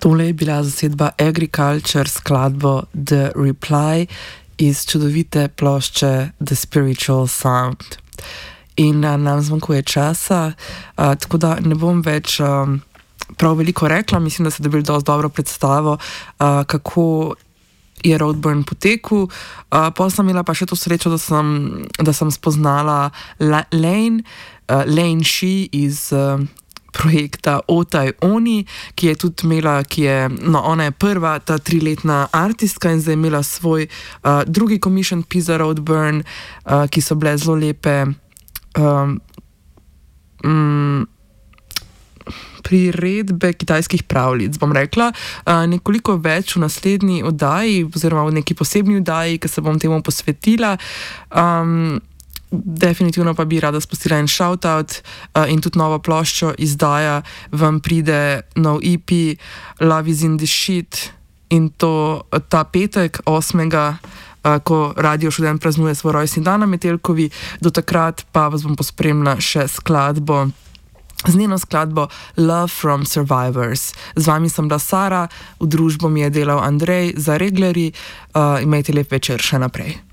Tole je bila zasedba Agriculture s skladbo The Reply iz čudovite plošče The Spiritual Sound. In nam zmanjkuje časa, tako da ne bom več prav veliko rekla. Mislim, da ste dobili dosti dobro predstavo, kako je Roadburn potekel. Potem sem imela pa še to srečo, da sem spoznala Lane Shi iz projekta Otaj Oni, ki je tudi imela, ona je prva ta 3-letna artistka in zdaj je imela svoj drugi commission piece za Roadburn, ki so bile zelo lepe priredbe kitajskih pravljic, bom rekla. Nekoliko več v naslednji oddaji oziroma v neki posebni oddaji, ki se bom temu posvetila. Definitivno pa bi rada spustila en shoutout in tudi novo ploščo izdaja. Vam pride nov EP Love is in the Shit in to ta petek 8. Ko Radio Študent praznuje svoj rojstni dan na Metelkovi. Do takrat pa vas bom pospremila še z njeno skladbo Love from Survivors. Z vami sem bila Sara, v družbo mi je delal Andrej za Reglerji. Imejte lep večer še naprej.